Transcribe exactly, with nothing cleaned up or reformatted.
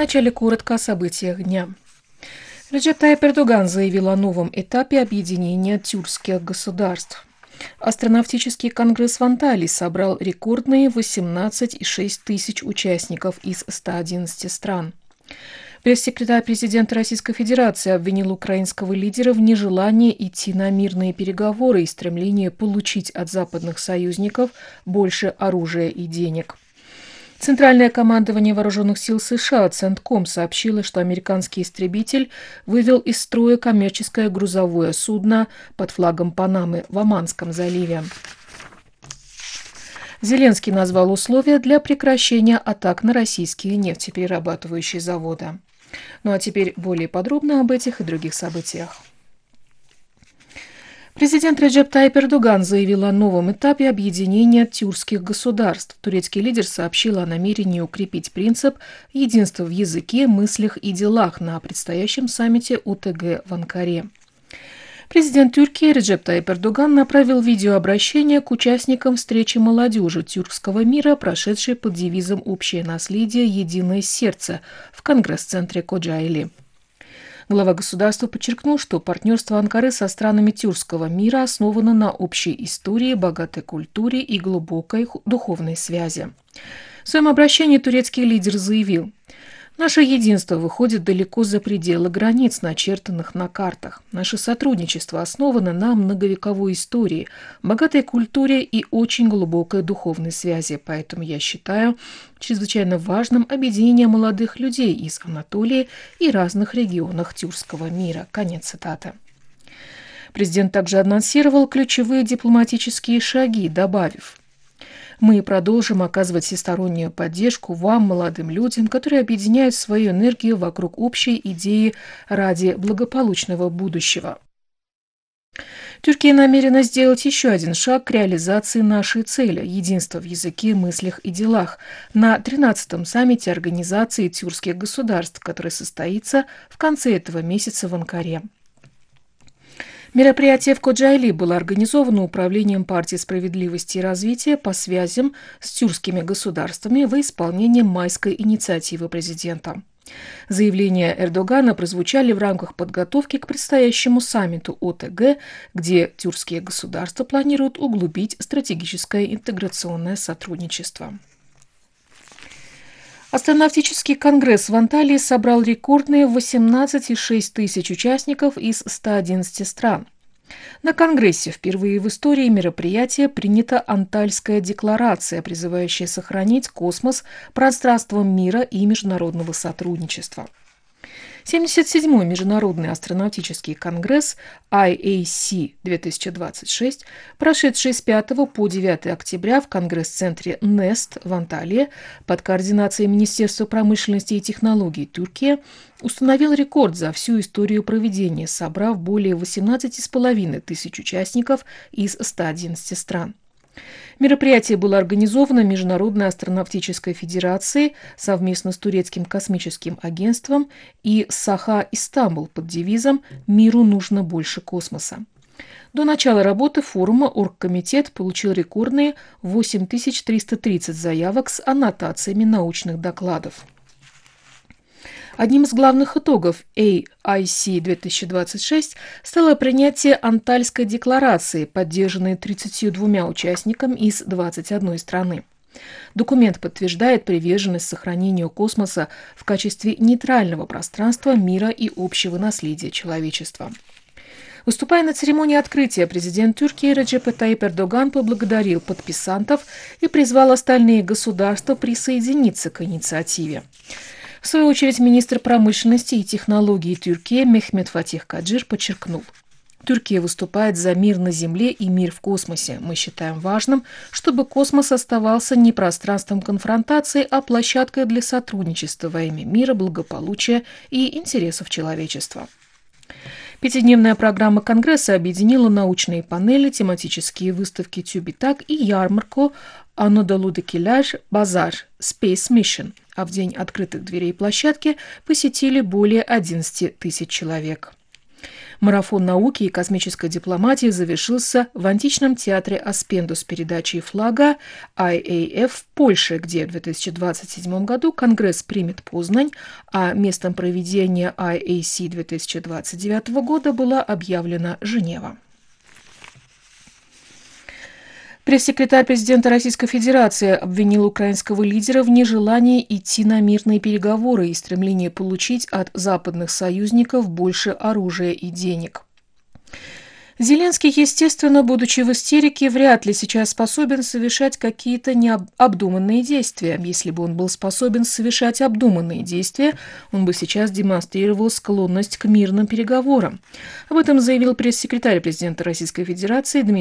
Вначале коротко о событиях дня. Реджеп Тайип Эрдоган заявил о новом этапе объединения тюркских государств. Астронавтический конгресс в Анталии собрал рекордные восемнадцать и шесть тысяч участников из ста одиннадцати стран. Пресс-секретарь президента Российской Федерации обвинил украинского лидера в нежелании идти на мирные переговоры и стремлении получить от западных союзников больше оружия и денег. Центральное командование вооруженных сил США Центком сообщило, что американский истребитель вывел из строя коммерческое грузовое судно под флагом Панамы в Оманском заливе. Зеленский назвал условия для прекращения атак на российские нефтеперерабатывающие заводы. Ну а теперь более подробно об этих и других событиях. Президент Реджеп Тайип Эрдоган заявил о новом этапе объединения тюркских государств. Турецкий лидер сообщил о намерении укрепить принцип единства в языке, мыслях и делах на предстоящем саммите ОТГ в Анкаре. Президент Турции Реджеп Тайип Эрдоган направил видеообращение к участникам встречи молодежи тюркского мира, прошедшей под девизом «Общее наследие. Единое сердце» в Конгресс-центре Коджайли. Глава государства подчеркнул, что партнерство Анкары со странами тюркского мира основано на общей истории, богатой культуре и глубокой духовной связи. В своем обращении турецкий лидер заявил: «Наше единство выходит далеко за пределы границ, начертанных на картах. Наше сотрудничество основано на многовековой истории, богатой культуре и очень глубокой духовной связи. Поэтому я считаю чрезвычайно важным объединение молодых людей из Анатолии и разных регионах тюркского мира». Конец цитаты. Президент также анонсировал ключевые дипломатические шаги, добавив: «Мы продолжим оказывать всестороннюю поддержку вам, молодым людям, которые объединяют свою энергию вокруг общей идеи ради благополучного будущего». Турция намерена сделать еще один шаг к реализации нашей цели – единства в языке, мыслях и делах на тринадцатом саммите Организации тюркских государств, который состоится в конце этого месяца в Анкаре. Мероприятие в Коджайли было организовано Управлением партии справедливости и развития по связям с тюркскими государствами во исполнение майской инициативы президента. Заявления Эрдогана прозвучали в рамках подготовки к предстоящему саммиту ОТГ, где тюркские государства планируют углубить стратегическое интеграционное сотрудничество. Астронавтический конгресс в Анталии собрал рекордные восемнадцать и шесть тысяч участников из ста одиннадцати стран. На конгрессе впервые в истории мероприятия принята Антальская декларация, призывающая сохранить космос пространством мира и международного сотрудничества. семьдесят седьмой Международный астронавтический конгресс ай эй си две тысячи двадцать шесть, прошедший с пятого по девятое октября в Конгресс-центре Нест в Анталии под координацией Министерства промышленности и технологий Турции, установил рекорд за всю историю проведения, собрав более восемнадцати с половиной тысяч участников из ста одиннадцати стран. Мероприятие было организовано Международной астронавтической федерацией совместно с Турецким космическим агентством и Саха Истанбул под девизом «Миру нужно больше космоса». До начала работы форума оргкомитет получил рекордные восемь тысяч триста тридцать заявок с аннотациями научных докладов. Одним из главных итогов эй ай си две тысячи двадцать шесть стало принятие Антальской декларации, поддержанной тридцатью двумя участниками из двадцати одной страны. Документ подтверждает приверженность сохранению космоса в качестве нейтрального пространства мира и общего наследия человечества. Выступая на церемонии открытия, президент Турции Реджеп Тайип Эрдоган поблагодарил подписантов и призвал остальные государства присоединиться к инициативе. В свою очередь, министр промышленности и технологий Турции Мехмет Фатих Каджир подчеркнул: «Турция выступает за мир на Земле и мир в космосе. Мы считаем важным, чтобы космос оставался не пространством конфронтации, а площадкой для сотрудничества во имя мира, благополучия и интересов человечества». Пятидневная программа Конгресса объединила научные панели, тематические выставки «Тюбитак» и ярмарку «Анадолу-Декиляж Базар Space Mission», а в день открытых дверей площадки посетили более одиннадцати тысяч человек. Марафон науки и космической дипломатии завершился в античном театре Аспенду с передачей флага ай эй эф в Польше, где в две тысячи двадцать седьмом году Конгресс примет Познань, а местом проведения ай эй си две тысячи двадцать девятого года была объявлена Женева. Пресс-секретарь президента Российской Федерации обвинил украинского лидера в нежелании идти на мирные переговоры и стремлении получить от западных союзников больше оружия и денег. Зеленский, естественно, будучи в истерике, вряд ли сейчас способен совершать какие-то необдуманные действия. Если бы он был способен совершать обдуманные действия, он бы сейчас демонстрировал склонность к мирным переговорам. Об этом заявил пресс-секретарь президента Российской Федерации Дмитрий